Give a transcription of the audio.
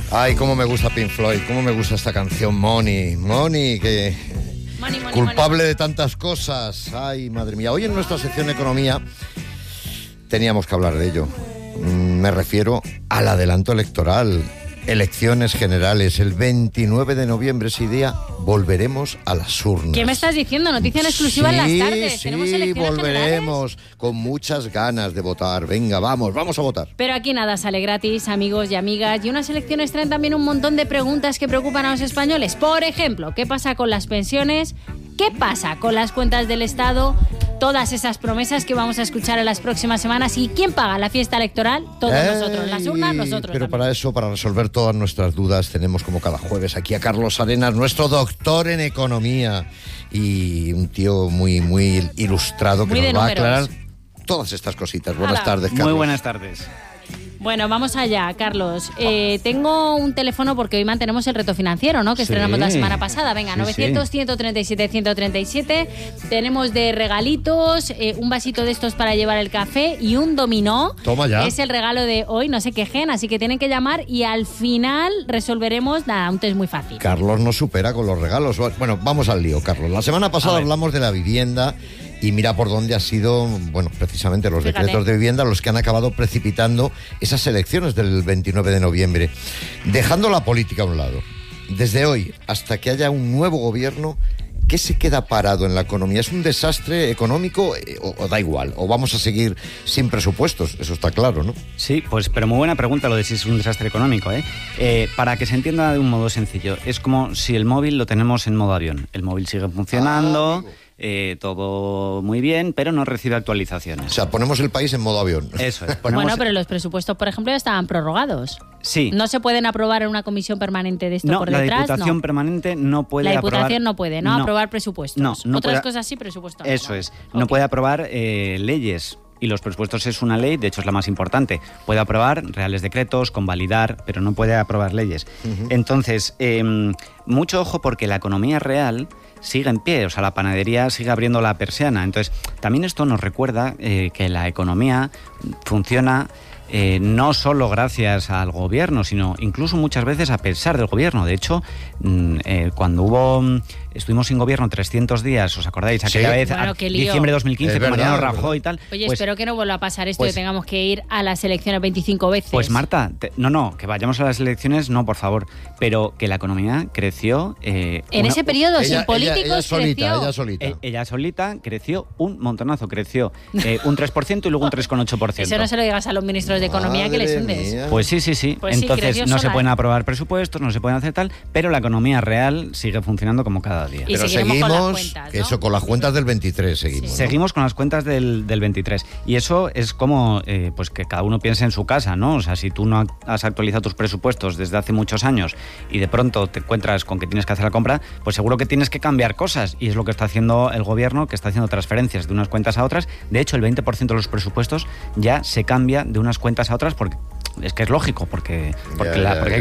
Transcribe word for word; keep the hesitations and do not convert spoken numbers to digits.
Ay, cómo me gusta Pink Floyd, cómo me gusta esta canción, Money, Money, que Money, money, culpable money. de tantas cosas. Ay, madre mía. Hoy en nuestra sección de Economía teníamos que hablar de ello. Me refiero al adelanto electoral. Elecciones generales, el veintinueve de noviembre, ese día volveremos a las urnas. ¿Qué me estás diciendo? Noticia en exclusiva sí, en las tardes. Sí, ¿Tenemos elecciones volveremos generales? con muchas ganas de votar. Venga, vamos, vamos a votar. Pero aquí nada sale gratis, amigos y amigas. Y unas elecciones traen también un montón de preguntas que preocupan a los españoles. Por ejemplo, ¿qué pasa con las pensiones? ¿Qué pasa con las cuentas del Estado? Todas esas promesas que vamos a escuchar en las próximas semanas. ¿Y quién paga la fiesta electoral? Todos Ey, nosotros. Las urnas, nosotros. Pero también. para eso, para resolver todas nuestras dudas, tenemos como cada jueves aquí a Carlos Arenas, nuestro doctor en economía y un tío muy, muy ilustrado que Muy nos de va a números. aclarar todas estas cositas. Buenas Hala. tardes, Carlos. Muy buenas tardes. Bueno, vamos allá, Carlos. Eh, tengo un teléfono porque hoy mantenemos el reto financiero, ¿no? Que Sí. estrenamos la semana pasada. Venga, Sí, novecientos, sí. ciento treinta y siete, ciento treinta y siete. Tenemos de regalitos, eh, un vasito de estos para llevar el café y un dominó. Toma ya. Es el regalo de hoy, no se quejen, así que tienen que llamar y al final resolveremos, nada, un test muy fácil. Carlos nos supera con los regalos. Bueno, vamos al lío, Carlos. La semana pasada hablamos de la vivienda y mira por dónde ha sido, bueno, precisamente los Fíjate. decretos de vivienda los que han acabado precipitando esas elecciones del veintinueve de noviembre. Dejando la política a un lado, desde hoy hasta que haya un nuevo gobierno, ¿qué se queda parado en la economía? ¿Es un desastre económico eh, o, o da igual? ¿O vamos a seguir sin presupuestos? Eso está claro, ¿no? Sí, pues pero muy buena pregunta lo de si es un desastre económico, ¿eh? Eh, para que se entienda de un modo sencillo, es como si el móvil lo tenemos en modo avión. El móvil sigue funcionando, Ah, amigo. eh, todo muy bien, pero no recibe actualizaciones. O sea, ponemos el país en modo avión. Eso es. Ponemos... Bueno, pero los presupuestos, por ejemplo, ya estaban prorrogados. Sí. ¿No se pueden aprobar en una comisión permanente de esto No, por la detrás? Diputación no. permanente no puede La aprobar... Diputación no puede, ¿no? Aprobar presupuestos. No, no Otras puede- cosas sí, presupuestos no. Eso es. No Ok. puede aprobar eh, leyes. Y los presupuestos es una ley, de hecho es la más importante. Puede aprobar reales decretos, convalidar, pero no puede aprobar leyes. Ujú. Entonces, eh, mucho ojo porque la economía real sigue en pie, o sea, la panadería sigue abriendo la persiana. Entonces, también esto nos recuerda eh, que la economía funciona eh, no solo gracias al gobierno, sino incluso muchas veces a pesar del gobierno. De hecho, mm, eh, cuando hubo mm, estuvimos sin gobierno trescientos días, ¿os acordáis? Aquella Sí. vez, Bueno, a- qué lío. diciembre de dos mil quince, Es con verdad, Mariano es Rajoy verdad. y tal. Oye, pues, espero que no vuelva a pasar esto pues- y tengamos que ir a las elecciones veinticinco veces. Pues Marta, te- no, no, que vayamos a las elecciones, no, por favor, pero que la economía creció... eh, En una- ese periodo, Ella- sin ella- políticos, ella solita, creció. ella solita. Eh, ella solita creció un montonazo, creció eh, un tres por ciento y luego un tres coma ocho por ciento. Eso no se lo digas a los ministros de Economía que les Madre hundes. mía. Pues sí, sí, sí. Pues sí, Entonces creció no se sola, pueden ¿eh? aprobar presupuestos, no se pueden hacer tal, pero la economía real sigue funcionando como cada día. Y Pero seguiremos con las seguimos, cuentas, que ¿no? eso, con las cuentas del veintitrés seguimos. ¿no? Seguimos con las cuentas del, del veintitrés. Y eso es como eh, pues que cada uno piense en su casa, ¿no? O sea, si tú no has actualizado tus presupuestos desde hace muchos años y de pronto te encuentras con que tienes que hacer la compra, pues seguro que tienes que cambiar cosas. Y es lo que está haciendo el gobierno, que está haciendo transferencias de unas cuentas a otras. De hecho, el veinte por ciento de los presupuestos ya se cambia de unas cuentas a otras porque es que es lógico, porque, porque, Ya, la, ya, porque hay